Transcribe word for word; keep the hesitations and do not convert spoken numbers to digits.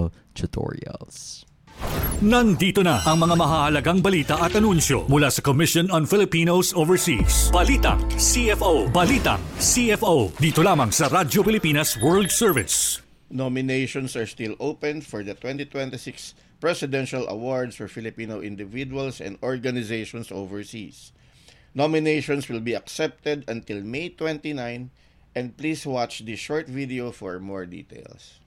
video tutorials. Nandito na ang mga mahahalagang balita at anunsyo mula sa Commission on Filipinos Overseas. Balitang C F O. Balitang C F O. Dito lamang sa Radyo Pilipinas World Service. Nominations are still open for the twenty twenty-six Presidential Awards for Filipino individuals and organizations overseas. Nominations will be accepted until May twenty-ninth, and please watch the short video for more details.